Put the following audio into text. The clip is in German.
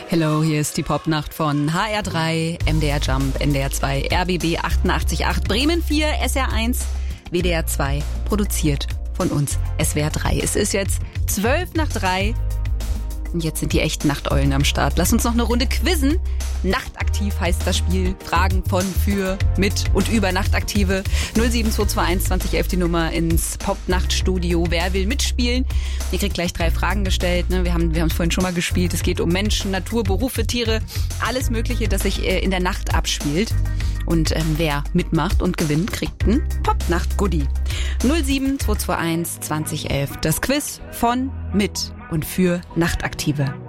Hello, hier ist die Popnacht von HR3, MDR Jump, NDR 2, RBB 88.8, Bremen 4, SR 1, WDR 2, produziert von uns, SWR 3. Es ist jetzt 2:12 und jetzt sind die echten Nachteulen am Start. Lass uns noch eine Runde quizzen. Nachtaktiv heißt das Spiel. Fragen von, für, mit und über Nachtaktive. 07221 2011 die Nummer ins Popnachtstudio. Wer will mitspielen? Ihr kriegt gleich 3 Fragen gestellt. Wir haben es vorhin schon mal gespielt. Es geht um Menschen, Natur, Berufe, Tiere. Alles Mögliche, das sich in der Nacht abspielt. Und wer mitmacht und gewinnt, kriegt ein Popnacht-Goodie. 07221 2011. Das Quiz von, mit und für Nachtaktive.